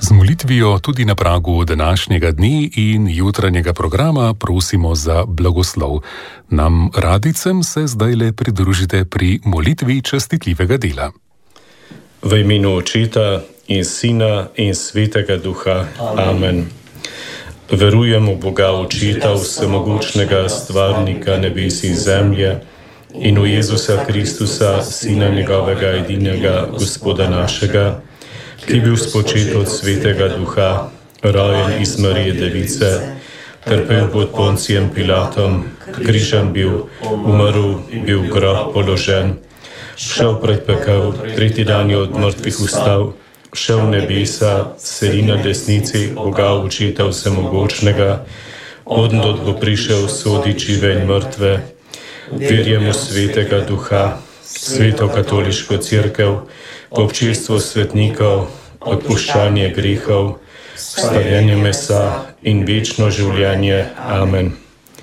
Z molitvijo tudi na pragu današnjega dne in jutranjega programa prosimo za blagoslov. Nam radicem se zdajle pridružite pri molitvi častitljivega dela. V imenu Očeta in Sina in Svetega Duha. Amen. Verujem v Boga Očeta, vsemogočnega stvarnika nebes in zemlje, in v Jezusa Kristusa, Sina njegovega edinega, Gospoda našega, ki je bil spočet od Svetega Duha, rojen iz Marije Device, trpel pod Poncijem Pilatom, križan bil, umrl, bil v grob položen, šel pred pekel, tretji dan je od mrtvih vstal, šel v nebesa, sedi na desnici Boga Očeta vsemogočnega, odnot bo prišel sodit žive in mrtve. Verjam v Svetega Duha, Sveto katoliško cerkev, občinstvo svetnikov, odpuščanje grehov, vstajenje mesa in večno življenje. Amen.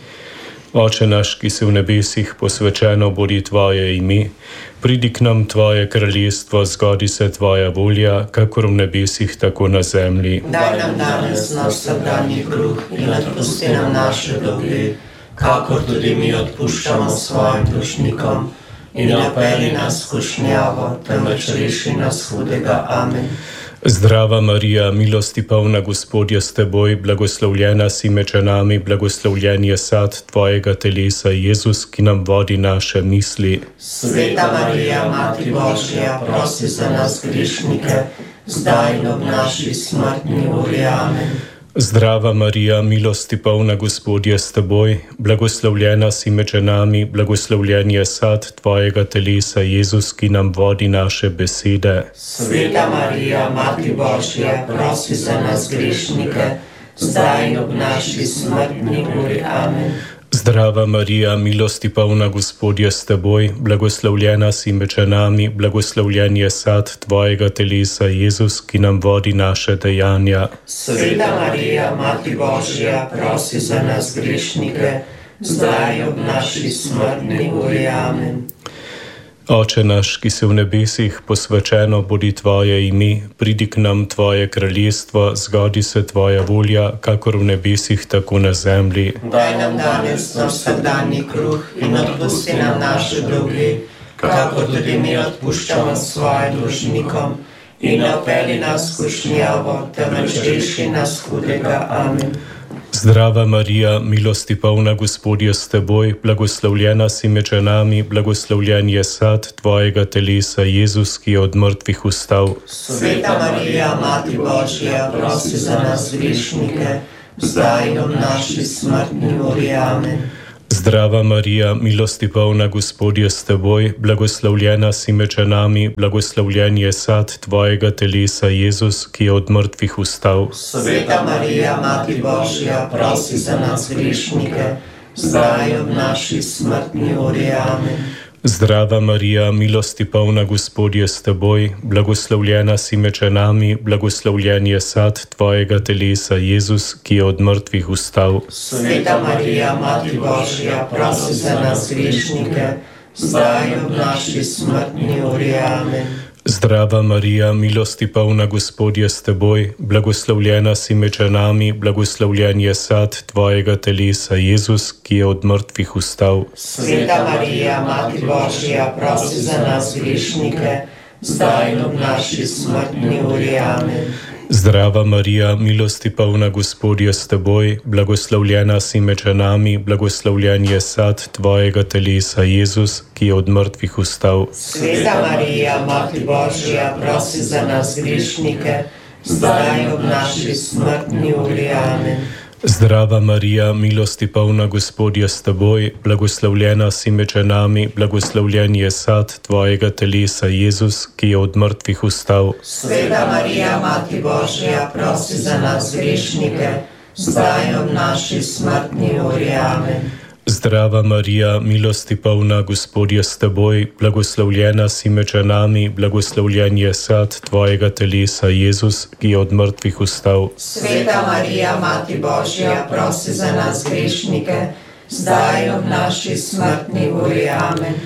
Oče naš, ki si v nebesih, posvečeno bodi Tvoje ime, pridi k nam Tvoje kraljestvo, zgodi se Tvoja volja, kakor v nebesih, tako na zemlji. Daj nam danes naš vsakdanji kruh in odpusti nam naše dolge, kakor tudi mi odpuščamo svojim dužnikom, in ne pelji nas v skušnjavo, temveč reši nas hudega. Amen. Zdrava Marija, milosti polna, Gospod je s teboj, blagoslovljena si med ženami, blagoslovljen je sad Tvojega telesa, Jezus, ki nam vodi naše misli. Sveta Marija, Mati Božja, prosi za nas grešnike, zdaj in ob naši smrtni uri. Amen. Zdrava Marija, milosti polna, Gospod je s teboj, blagoslovljena si med ženami, blagoslovljen je sad Tvojega telesa, Jezus, ki nam vodi naše besede. Sveta Marija, Mati Božja, prosi za nas grešnike, zdaj in ob naši smrtni uri. Amen. Zdrava Marija, milosti polna, Gospod je s teboj, blagoslovljena si med ženami, blagoslovljen je sad Tvojega telesa, Jezus, ki nam vodi naše dejanja. Sveta Marija, Mati Božja, prosi za nas grešnike, zdaj in ob naši smrtni uri. Amen. Oče naš, ki si v nebesih, posvečeno bodi Tvoje ime, pridi k nam Tvoje kraljestvo, zgodi se Tvoja volja, kakor v nebesih, tako na zemlji. Daj nam danes naš vsakdanji kruh in odpusti nam naše dolge, kakor tudi mi odpuščamo svojim dolžnikom, in ne pelji nas v skušnjavo, temveč reši nas hudega. Amen. Zdrava Marija, milosti polna, Gospod je s teboj, blagoslovljena si med ženami, blagoslovljen je sad Tvojega telesa, Jezus, ki je od mrtvih vstal. Sveta Marija, Mati Božja, prosi za nas grešnike, zdaj in ob naši smrtni uri. Amen. Zdrava Marija, milosti polna, Gospod je s teboj, blagoslovljena si med ženami, blagoslovljen je sad Tvojega telesa, Jezus, ki je od mrtvih vstal. Sveta Marija, Mati Božja, prosi za nas grešnike, zdaj in ob naši smrtni uri. Amen. Zdrava Marija, milosti polna, Gospod je s teboj, blagoslovljena si med ženami, blagoslovljen je sad Tvojega telesa, Jezus, ki je od mrtvih vstal. Sveta Marija, Mati Božja, prosi za nas grešnike, zdaj in ob naši smrtni uri. Amen. Zdrava Marija, milosti polna, Gospod je s teboj, blagoslovljena si med ženami, blagoslovljen je sad Tvojega telesa, Jezus, ki je od mrtvih vstal. Sveta Marija, Mati Božja, prosi za nas grešnike, zdaj in ob naši smrtni uri. Amen. Zdrava Marija, milosti polna, Gospod je s teboj, blagoslovljena si med ženami, blagoslovljen je sad Tvojega telesa, Jezus, ki je od mrtvih vstal. Sveta Marija, Mati Božja, prosi za nas grešnike, zdaj in ob naši smrtni uri. Amen. Zdrava Marija, milosti polna, Gospod je s teboj, blagoslovljena si med ženami, blagoslovljen je sad Tvojega telesa, Jezus, ki je od mrtvih vstal. Sveta Marija, Mati Božja, prosi za nas grešnike, zdaj in ob naši smrtni uri. Amen. Zdrava Marija, milosti polna, Gospod je s teboj, blagoslovljena si med ženami, blagoslovljen je sad Tvojega telesa, Jezus, ki je od mrtvih vstal. Sveta Marija, Mati Božja, prosi za nas grešnike, zdaj in ob naši smrtni uri. Amen.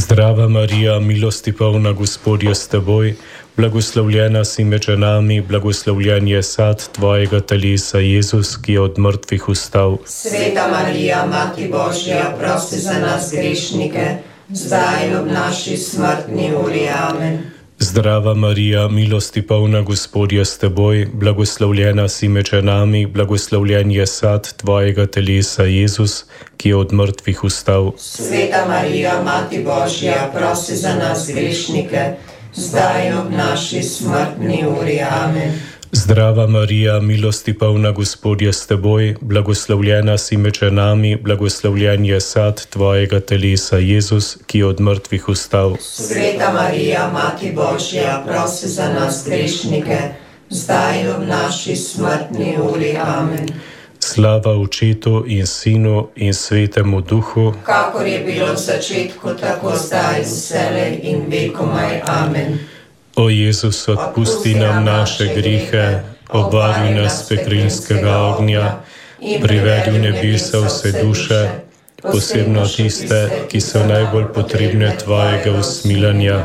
Zdrava Marija, milosti polna, Gospod je s teboj, blagoslovljena si med ženami, blagoslovljen je sad tvojega telesa, Jezus, ki je od mrtvih vstal. Sveta Marija, Mati Božja, prosi za nas grešnike, zdaj in ob naši smrtni uri. Amen. Zdrava Marija, milosti polna, Gospod je s teboj, blagoslovljena si med ženami, blagoslovljen je sad tvojega telesa, Jezus, ki je od mrtvih vstal. Sveta Marija, Mati Božja, prosi za nas grešnike, zdaj in ob naši smrtni uri. Amen. Zdrava Marija, milosti polna, Gospod je s teboj, blagoslovljena si med ženami, blagoslovljen je sad tvojega telesa, Jezus, ki je od mrtvih vstal. Sveta Marija, Mati Božja, prosi za nas grešnike, zdaj in ob naši smrtni uri. Amen. Slava Očetu in Sinu in Svetemu Duhu, kakor je bilo v začetku, tako zdaj, vselej in vekomaj. Amen. O Jezus, odpusti nam naše grihe, obvari nas peklinskega ognja, privedi v nebesa vse duše, posebno tiste, ki so najbolj potrebne tvojega usmiljenja.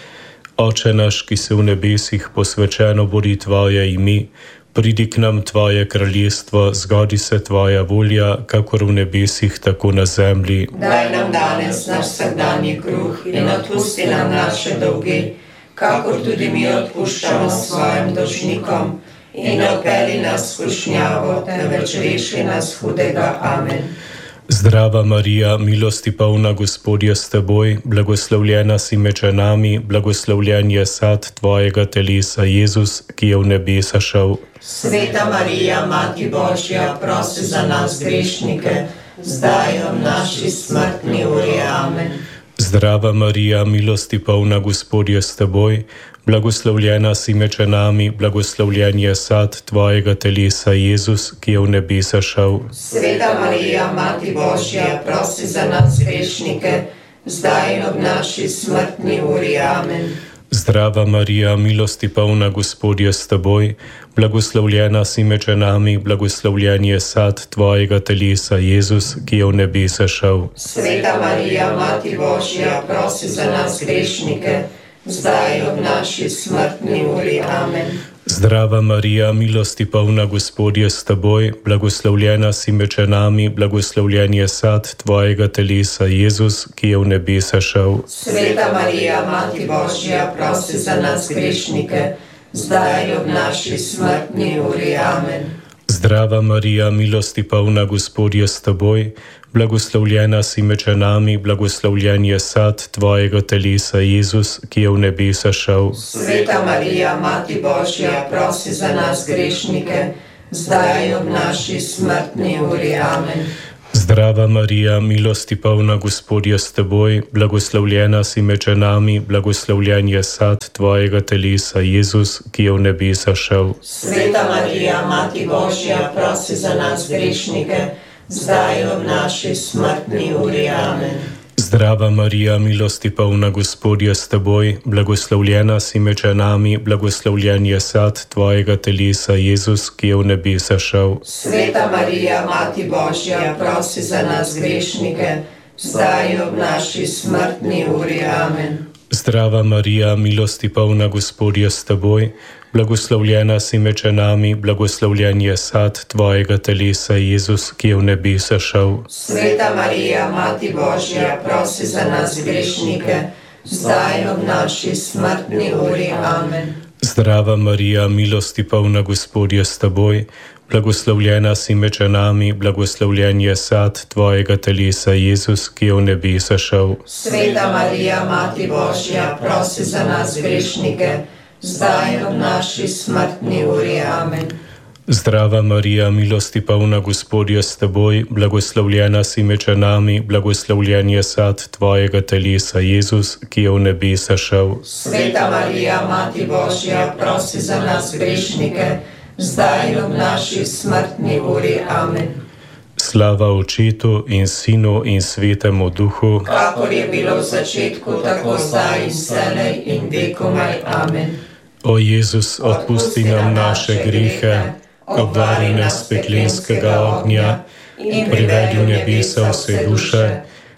Oče naš, ki si v nebesih, posvečeno bodi tvoje ime, pridi k nam tvoje kraljestvo, zgodi se tvoja volja, kakor v nebesih, tako na zemlji. Daj nam danes naš vsakdanji kruh in odpusti nam naše dolge, kakor tudi mi odpuščamo svojim dolžnikom, in ne vpelji nas v skušnjavo, temveč reši nas hudega. Amen. Zdrava Marija, milosti polna, Gospod je s teboj, blagoslovljena si med ženami, blagoslovljen je sad tvojega telesa, Jezus, ki je v nebesa šel. Sveta Marija, Mati Božja, prosi za nas grešnike, zdaj in ob naši smrtni uri. Amen. Zdrava Marija, milosti polna, Gospod je s teboj, blagoslovljena si med ženami, blagoslovljen je sad tvojega telesa, Jezus, ki je v nebesa šel. Sveta Marija, Mati Božja, prosi za nas grešnike, zdaj in ob naši smrtni uri. Amen. Zdrava Marija, milosti polna, Gospod je s teboj, blagoslovljena si med ženami, blagoslovljen je sad tvojega telesa, Jezus, ki je v nebesa šel. Sveta Marija, Mati Božja, prosi za nas grešnike, zdaj in ob naši smrtni uri. Amen. Zdrava Marija, milosti polna, Gospod je s teboj, blagoslovljena si med ženami, blagoslovljen je sad tvojega telesa, Jezus, ki je v nebesa šel. Sveta Marija, Mati Božja, prosi za nas grešnike, zdaj in ob naši smrtni uri. Amen. Zdrava Marija, milosti polna, Gospod je s teboj, blagoslovljena si med ženami, blagoslovljen je sad tvojega telesa, Jezus, ki je v nebesa šel. Sveta Marija, Mati Božja, prosi za nas grešnike, zdaj in ob naši smrtni uri. Amen. Zdrava Marija, milosti polna, Gospod je s teboj, blagoslovljena si med ženami, blagoslovljen je sad tvojega telesa, Jezus, ki je v nebesa šel. Sveta Marija, Mati Božja, prosi za nas grešnike, zdaj in ob naši smrtni uri. Amen. Zdrava Marija, milosti polna, Gospod je s teboj, blagoslovljena si med ženami, blagoslovljen je sad tvojega telesa, Jezus, ki je v nebesa šel. Sveta Marija, Mati Božja, prosi za nas grešnike, zdaj in ob naši smrtni uri. Amen. Zdrava Marija, milosti polna, Gospod je s teboj, blagoslovljena si med ženami, blagoslovljen je sad tvojega telesa, Jezus, ki je v nebesa šel. Sveta Marija, Mati Božja, prosi za nas grešnike, zdaj in ob naši smrtni uri. Amen. Zdrava Marija, milosti polna, Gospod je s teboj, blagoslovljena si med ženami, blagoslovljen je sad tvojega telesa, Jezus, ki je v nebesa šel. Sveta Marija, Mati Božja, prosi za nas grešnike, zdaj in ob naši smrtni uri. Amen. Zdrava Marija, milosti polna, Gospod je s teboj, blagoslovljena si med ženami, blagoslovljen je sad tvojega telesa, Jezus, ki je v nebesa šel. Sveta Marija, Mati Božja, prosi za nas grešnike, zdaj in ob naši smrtni uri. Amen. Slava Očetu in Sinu in Svetemu Duhu, kakor je bilo v začetku, tako zdaj in vselej in vekomaj. Amen. O Jezus, odpusti nam naše grehe, obvari nas peklenskega ognja in privedi v nebesa vse duše,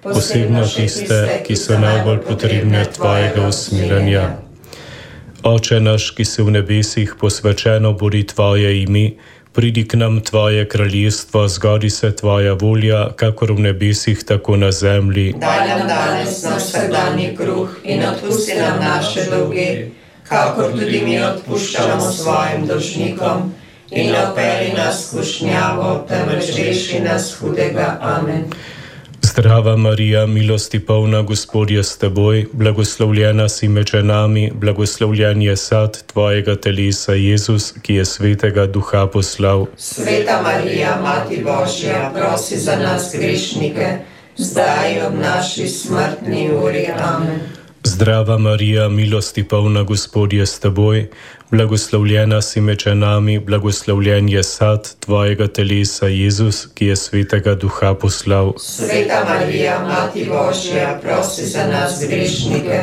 posebno tiste, ki so najbolj potrebne tvojega usmiljenja. Oče naš, ki si v nebesih, posvečeno bodi tvoje ime, pridi k nam tvoje kraljestvo, zgodi se tvoja volja, kakor v nebesih, tako na zemlji. Daj nam danes naš vsakdanji kruh in odpusti nam naše dolge, kakor tudi mi odpuščamo svojim dolžnikom, in ne vpelji nas v skušnjavo, temveč reši nas hudega. Amen. Zdrava Marija, milosti polna, Gospod je s teboj, blagoslovljena si med ženami, blagoslovljen je sad tvojega telesa, Jezus, ki je svetega Duha poslal. Sveta Marija, Mati Božja, prosi za nas grešnike, zdaj ob naši smrtni uri. Amen. Zdrava Marija, milosti polna, Gospod je s teboj, blagoslovljena si med ženami, blagoslovljen je sad tvojega telesa, Jezus, ki je svetega Duha poslal. Sveta Marija, Mati Božja, prosi za nas grešnike,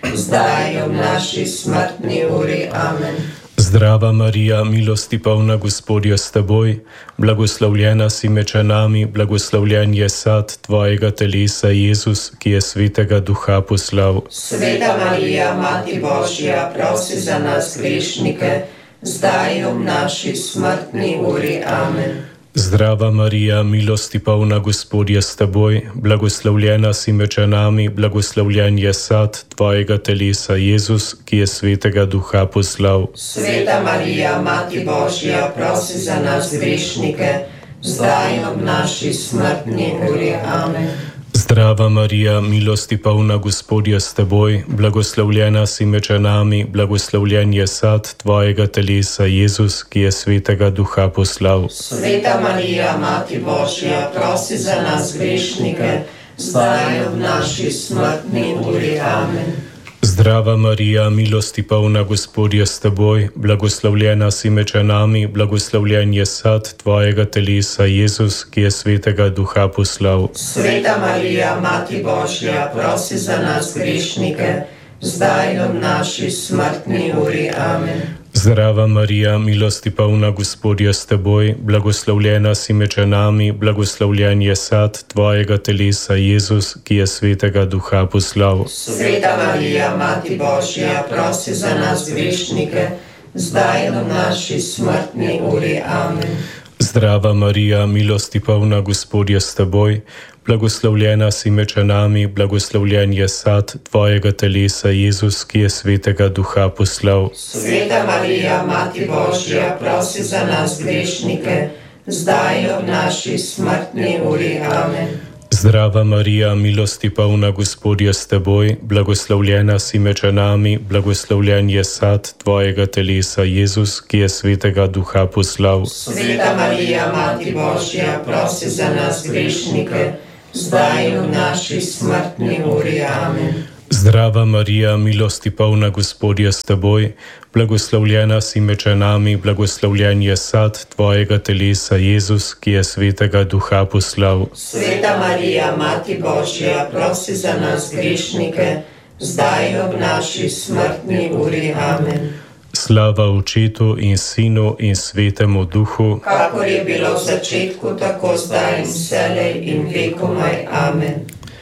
zdaj ob naši smrtni uri. Amen. Zdrava Marija, milosti polna, Gospod je s teboj, blagoslovljena si med ženami, blagoslovljen je sad tvojega telesa, Jezus, ki je svetega Duha poslal. Sveta Marija, Mati Božja, prosi za nas grešnike, zdaj ob naši smrtni uri. Amen. Zdrava Marija, milosti polna, Gospod je s teboj, blagoslovljena si med ženami, blagoslovljen je sad tvojega telesa, Jezus, ki je svetega Duha poslal. Sveta Marija, Mati Božja, prosi za nas grešnike, zdaj ob naši smrtni uri. Amen. Zdrava Marija, milosti polna, Gospod je s teboj, blagoslovljena si med ženami, blagoslovljen je sad tvojega telesa, Jezus, ki je svetega Duha poslal. Sveta Marija, Mati Božja, prosi za nas grešnike, zdaj ob naši smrtni uri. Amen. Zdrava Marija, milosti polna, Gospod je s teboj, blagoslovljena si med ženami, blagoslovljen je sad tvojega telesa, Jezus, ki je svetega Duha poslal. Sveta Marija, Mati Božja, prosi za nas grešnike, zdaj ob naši smrtni uri. Amen. Zdrava Marija, milosti polna, Gospod je s teboj, blagoslovljena si med ženami, blagoslovljen je sad tvojega telesa, Jezus, ki je svetega Duha poslal. Sveta Marija, Mati Božja, prosi za nas grešnike, zdaj ob naši smrtni uri. Amen. Zdrava Marija, milosti polna, Gospod je s teboj, blagoslovljena si med ženami, blagoslovljen je sad tvojega telesa, Jezus, ki je svetega Duha poslal. Sveta Marija, Mati Božja, prosi za nas grešnike, zdaj ob naši smrtni uri. Amen. Zdrava Marija, milosti polna, Gospod je s teboj, blagoslovljena si med ženami, blagoslovljen je sad tvojega telesa, Jezus, ki je svetega Duha poslal. Sveta Marija, Mati Božja, prosi za nas grešnike, zdaj ob naši smrtni uri. Amen. Zdrava Marija, milosti polna, Gospod je s teboj, blagoslovljena si med ženami, blagoslovljen je sad tvojega telesa, Jezus, ki je svetega Duha poslal. Sveta Marija, Mati Božja, prosi za nas grešnike, zdaj ob naši smrtni uri. Amen. Slava Očetu in Sinu in Svetemu Duhu, kakor je bilo v začetku, tako zdaj in vselej in vekomaj. Amen.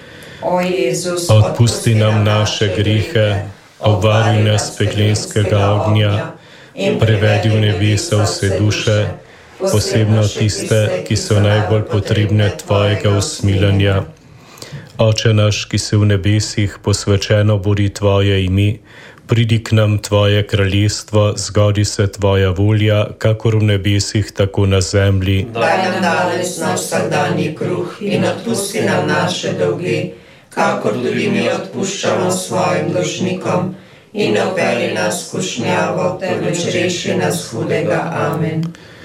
O Jezus, odpusti nam naše grehe, obvaruj nas peklenskega ognja in prevedi v nebesa vse duše, posebno tiste, ki so najbolj potrebne tvojega usmiljenja. Oče naš, ki si v nebesih, posvečeno bodi tvoje ime, pridi k nam tvoje kraljestvo, zgodi se tvoja volja, kakor v nebesih, tako na zemlji. Daj nam danes naš vsakdanji kruh in odpusti nam naše dolge, kakor tudi mi odpuščamo svojim dolžnikom, in ne vpelji nas v skušnjavo, temveč reši nas hudega. Amen.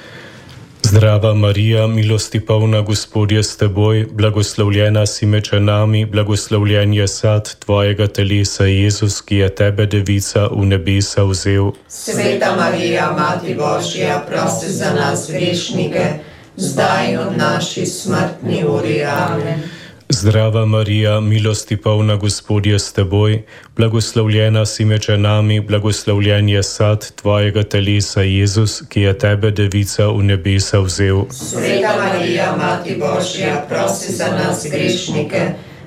Zdrava Marija, milosti polna, Gospod je s teboj, blagoslovljena si med ženami, blagoslovljen je sad tvojega telesa, Jezus, ki je tebe, devica, v nebesa vzel. Sveta Marija, Mati Božja, prosi za nas grešnike, zdaj ob naši smrtni uri. Amen. Zdrava Marija, milosti polna, Gospod je s teboj, blagoslovljena si med ženami, blagoslovljen je sad tvojega telesa, Jezus, ki je tebe, devica, v nebesa vzel. Sveta Marija, Mati Božja, prosi za nas grešnike,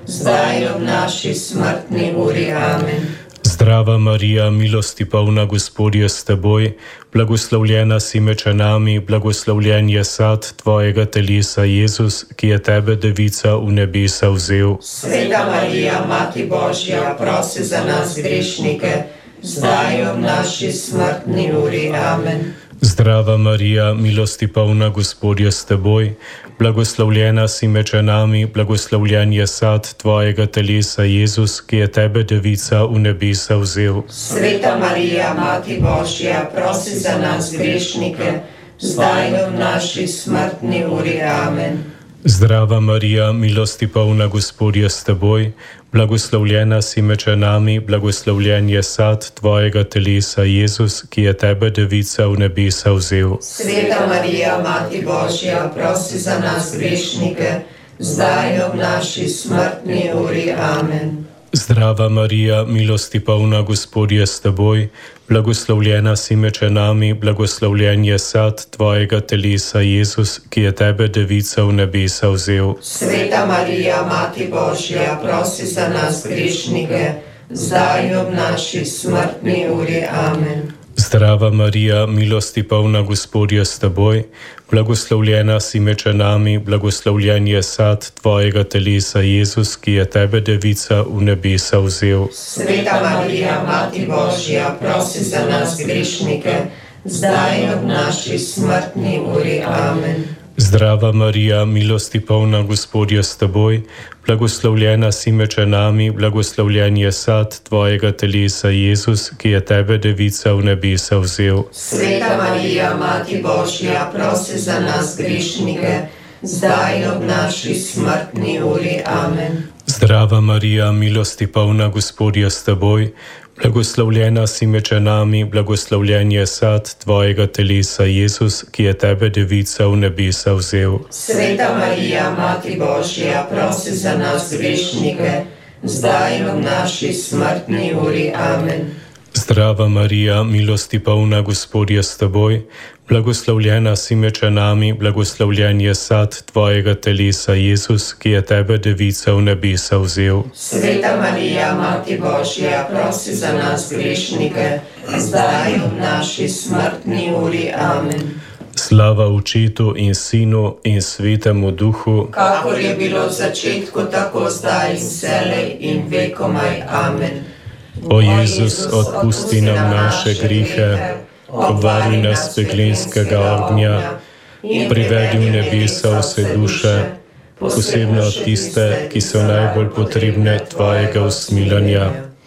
zdaj ob naši smrtni uri. Amen. Zdrava Marija, milosti polna, Gospod je s teboj, blagoslovljena si med ženami, blagoslovljen je sad tvojega telesa, Jezus, ki je tebe, devica, v nebesa vzel. Sveta Marija, Mati Božja, prosi za nas grešnike, zdaj ob naši smrtni uri. Amen. Zdrava Marija, milosti polna, Gospod je s teboj, blagoslovljena si med ženami, blagoslovljen je sad tvojega telesa, Jezus, ki je tebe, devica, v nebesa vzel. Sveta Marija, Mati Božja, prosi za nas grešnike, zdaj ob naši smrtni uri. Amen. Zdrava Marija, milosti polna, Gospod je s teboj, blagoslovljena si med ženami, blagoslovljen je sad tvojega telesa, Jezus, ki je tebe, devica, v nebesa vzel. Sveta Marija, Mati Božja, prosi za nas grešnike, zdaj ob naši smrtni uri. Amen. Zdrava Marija, milosti polna, Gospod je s teboj, blagoslovljena si med ženami, blagoslovljen je sad tvojega telesa, Jezus, ki je tebe, devica, v nebesa vzel. Sveta Marija, Mati Božja, prosi za nas grešnike, zdaj ob naši smrtni uri. Amen. Zdrava Marija, milosti polna, Gospod je s teboj, blagoslovljena si med ženami, blagoslovljen je sad tvojega telesa, Jezus, ki je tebe, devica, v nebesa vzel. Sveta Marija, Mati Božja, prosi za nas grešnike, zdaj ob naši smrtni uri. Amen. Zdrava Marija, milosti polna, Gospod je s teboj, blagoslovljena si med ženami, blagoslovljen je sad tvojega telesa, Jezus, ki je tebe, devica, v nebesa vzel. Sveta Marija, Mati Božja, prosi za nas grešnike, zdaj ob naši smrtni uri. Amen. Zdrava Marija, milosti polna, Gospod je s teboj, blagoslovljena si med ženami, blagoslovljen je sad tvojega telesa, Jezus, ki je tebe, devica, v nebesa vzel. Sveta Marija, Mati Božja, prosi za nas grešnike, zdaj ob naši smrtni uri. Amen. Zdrava Marija, milosti polna, Gospod je s teboj, blagoslovljena si med ženami, blagoslovljen je sad tvojega telesa, Jezus, ki je tebe, devica, v nebesa vzel. Sveta Marija, Mati Božja, prosi za nas grešnike, zdaj ob naši smrtni uri. Amen. Slava Očetu in Sinu in Svetemu Duhu, kakor je bilo v začetku, tako zdaj in vselej in vekomaj. Amen. O Jezus, odpusti nam naše grehe, obvari nas peklenskega ognja, privedi v nebesa vse duše, posebno tiste, ki so najbolj potrebne tvojega usmiljenja.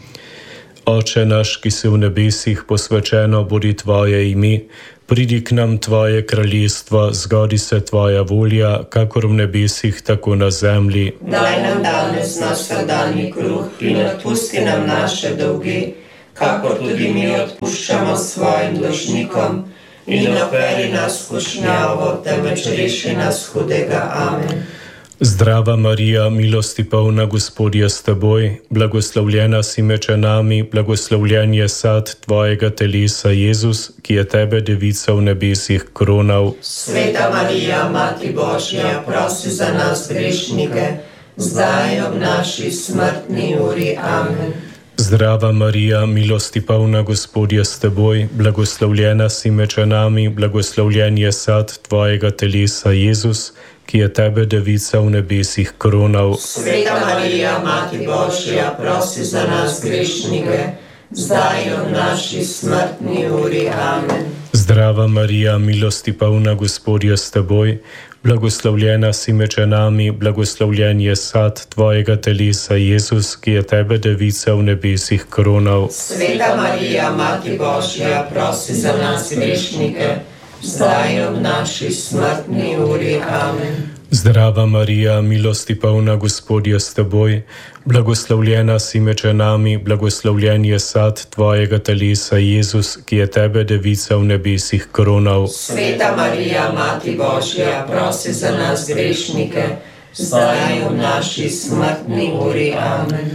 Oče naš, ki si v nebesih, posvečeno bodi tvoje ime, pridi k nam tvoje kraljestvo, zgodi se tvoja volja, kakor v nebesih, tako na zemlji. Daj nam danes naš vsakdanji kruh in odpusti nam naše dolge, kakor tudi mi odpuščamo svojim dolžnikom, in ne vpeli nas v skušnjavo, temveč reši nas hudega. Amen. Zdrava Marija, milosti polna, Gospod je s teboj, blagoslovljena si med ženami, blagoslovljen je sad tvojega telesa, Jezus, ki je tebe, devica, v nebesih kronal. Sveta Marija, Mati Božja, prosi za nas grešnike, zdaj ob naši smrtni uri. Amen. Zdrava Marija, milosti polna, Gospod je s teboj, blagoslovljena si med ženami, blagoslovljen je sad tvojega telesa, Jezus, ki je tebe, devica, v nebesih kronal. Sveta Marija, Mati Božja, prosi za nas grešnike, zdaj ob naši smrtni uri. Amen. Zdrava Marija, milosti polna, Gospod je s teboj, blagoslovljena si med ženami, blagoslovljen je sad tvojega telesa, Jezus, ki je tebe, devica, v nebesih kronal. Sveta Marija, Mati Božja, prosi za nas grešnike, zdaj ob naši smrtni uri. Amen. Zdrava Marija, milosti polna, Gospod je s teboj, blagoslovljena si med ženami, blagoslovljen je sad tvojega telesa, Jezus, ki je tebe, devica, v nebesih kronal. Sveta Marija, Mati Božja, prosi za nas grešnike, zdaj ob naši smrtni uri. Amen.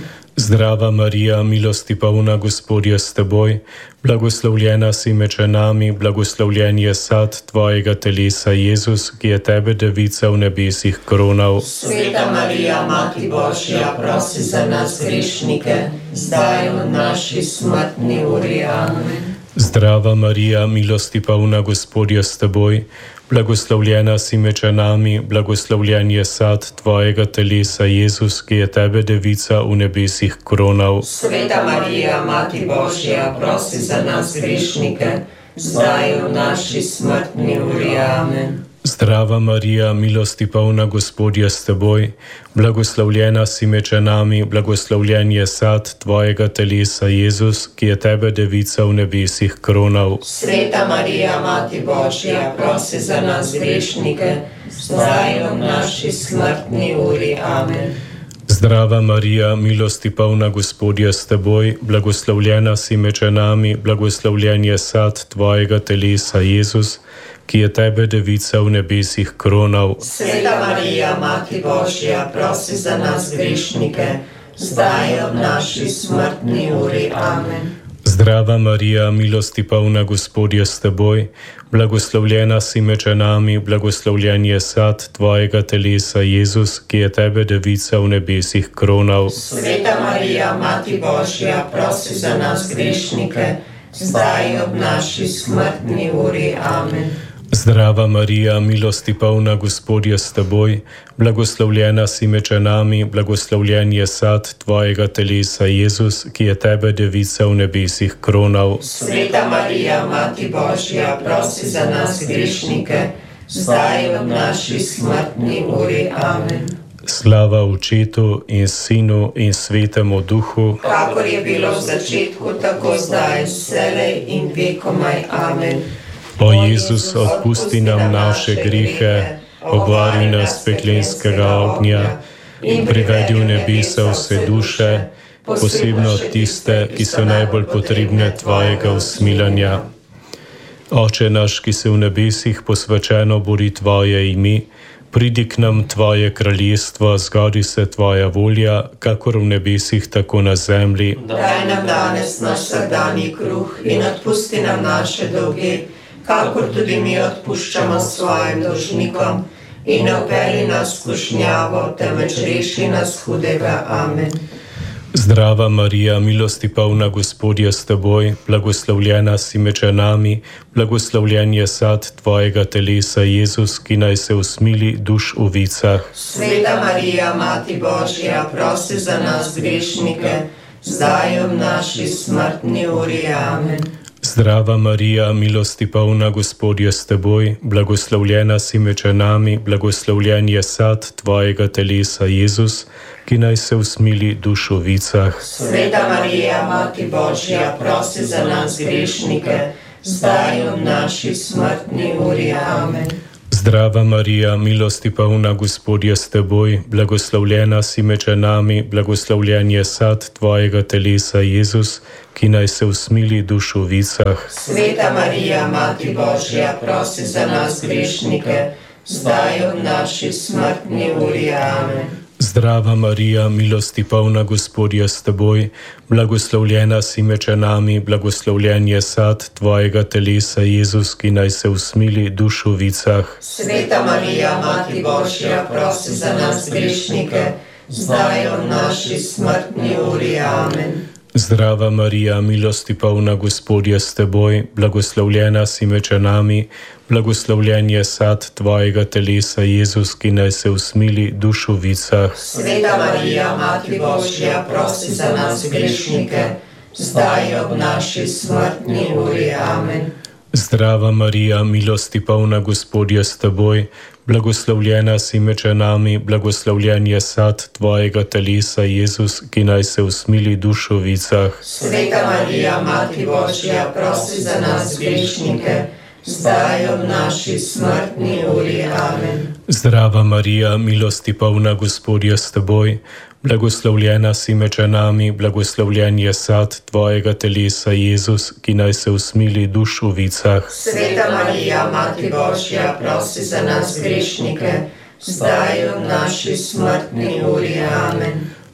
Zdrava Marija, milosti polna, Gospod je s teboj, blagoslovljena si med ženami, blagoslovljen je sad tvojega telesa, Jezus, ki je tebe, devica, v nebesih kronal. Sveta Marija, Mati Božja, prosi za nas grešnike, zdaj in v naši smrtni uri. Amen. Zdrava Marija, milosti polna, Gospod je s teboj, blagoslovljena si med ženami, blagoslovljen je sad tvojega telesa, Jezus, ki je tebe, devica, v nebesih kronal. Sveta Marija, Mati Božja, prosi za nas grešnike, zdaj in v naši smrtni uri. Amen. Zdrava Marija, milosti polna, Gospod je s teboj, blagoslovljena si med ženami, blagoslovljen je sad tvojega telesa, Jezus, ki je tebe, devica, v nebesih kronal. Sveta Marija, Mati Božja, prosi za nas grešnike, zdaj in v naši smrtni uri. Amen. Zdrava Marija, milosti polna, Gospod je s teboj, blagoslovljena si med ženami, blagoslovljen je sad tvojega telesa, Jezus, ki je tebe, devica, v nebesih kronal. Sveta Marija, Mati Božja, prosi za nas grešnike, zdaj in v naši smrtni uri. Amen. Zdrava Marija, milosti polna, Gospod je s teboj, blagoslovljena si med ženami, blagoslovljen je sad tvojega telesa, Jezus, ki je tebe, devica, v nebesih kronal. Sveta Marija, Mati Božja, prosi za nas grešnike, zdaj in v naši smrtni uri. Amen. Zdrava Marija, milosti polna, Gospod je s teboj, blagoslovljena si med ženami, blagoslovljen je sad tvojega telesa, Jezus, ki je tebe, devica, v nebesih kronal. Sveta Marija, Mati Božja, prosi za nas grešnike, zdaj in v naši smrtni uri. Amen. Slava Očetu in Sinu in Svetemu Duhu, kakor je bilo v začetku, tako zdaj, vselej in vekomaj. Amen. O Jezus, odpusti nam naše grehe, obvari nas peklenskega ognja in privedi v nebesa vse duše, posebno tiste, ki so najbolj potrebne tvojega usmiljenja. Oče naš, ki se v nebesih, posvečeno bodi tvoje ime, pridi k nam tvoje kraljestvo, zgodi se tvoja volja, kakor v nebesih, tako na zemlji. Daj nam danes naš vsakdanji kruh in odpusti nam naše dolge, kakor tudi mi odpuščamo svojim dolžnikom, in ne vpelji nas v skušnjavo, temveč reši nas hudega. Amen. Zdrava Marija, milosti polna, Gospod je s teboj, blagoslovljena si med ženami, blagoslovljen je sad tvojega telesa, Jezus, ki naj se usmili duš v vicah. Sveta Marija, Mati Božja, prosi za nas grešnike, zdaj in v naši smrtni uri. Amen. Zdrava Marija, milosti polna, Gospod je s teboj, blagoslovljena si med ženami, blagoslovljen je sad tvojega telesa, Jezus, ki naj se usmili duš v vicah. Sveta Marija, Mati Božja, prosi za nas grešnike, zdaj in v naši smrtni uri. Amen. Zdrava Marija, milosti polna, Gospod je s teboj, blagoslovljena si med ženami, blagoslovljen je sad tvojega telesa, Jezus, ki naj se usmili duš v vicah. Sveta Marija, Mati Božja, prosi za nas grešnike, zdaj in v naši smrtni uri. Amen. Zdrava Marija, milosti polna, Gospod je s teboj, blagoslovljena si med ženami, blagoslovljen je sad tvojega telesa, Jezus, ki naj se usmili duš v vicah. Sveta Marija, Mati Božja, prosi za nas grešnike, zdaj in v naši smrtni uri. Amen. Zdrava Marija, milosti polna, Gospod je s teboj, blagoslovljena si med ženami, blagoslovljen je sad tvojega telesa, Jezus, ki naj se usmili duš v vicah. Sveta Marija, Mati Božja, prosi za nas grešnike, zdaj in v naši smrtni uri. Amen. Zdrava Marija, milosti polna, Gospod je s teboj, blagoslovljena si med ženami, blagoslovljen je sad tvojega telesa, Jezus, ki naj se usmili duš v vicah. Sveta Marija, Mati Božja, prosi za nas grešnike, zdaj in v naši smrtni uri. Amen. Zdrava Marija, milosti polna, Gospod je s teboj, blagoslovljena si med ženami, blagoslovljen je sad tvojega telesa, Jezus, ki naj se usmili duš v vicah. Sveta Marija, Mati Božja, prosi za nas grešnike, zdaj in v naši smrtni uri. Amen.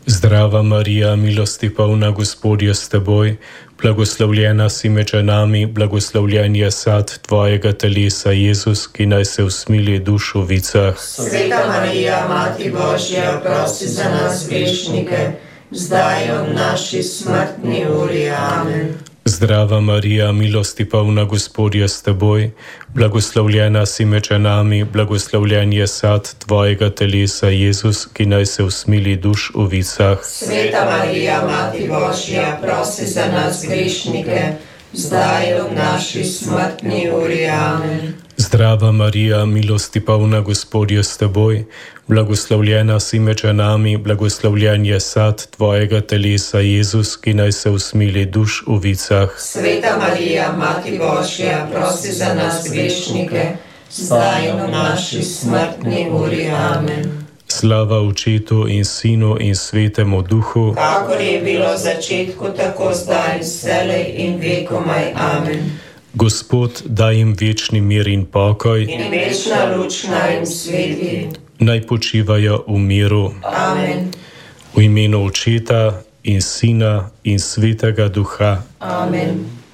Zdrava Marija, milosti polna, Gospod je s teboj, blagoslovljena si med ženami, blagoslovljen je sad tvojega telesa, Jezus, ki naj se usmili duš v vicah. Sveta Marija, Mati Božja, prosi za nas grešnike, zdaj in v naši smrtni uri. Amen. Zdrava Marija, milosti polna, Gospod je s teboj, blagoslovljena si med ženami, blagoslovljen je sad tvojega telesa, Jezus, ki naj se usmili duš v vicah. Sveta Marija, Mati Božja, prosi za nas grešnike, zdaj in v naši smrtni uri. Amen. Zdrava Marija, milosti polna, Gospod je s teboj, blagoslovljena si med ženami, blagoslovljen je sad tvojega telesa, Jezus, ki naj se usmili duš v vicah. Sveta Marija, Mati Božja, prosi za nas grešnike, zdaj in v naši smrtni uri. Amen. Slava Očetu in Sinu in Svetemu Duhu, kakor je bilo v začetku, tako zdaj in vselej in vekomaj. Amen. Gospod, daj jim večni mir in pokoj, In večna luč naj jim sveti. naj počivajo v miru. Amen. V imenu Očeta in Sina in Svetega Duha. Amen.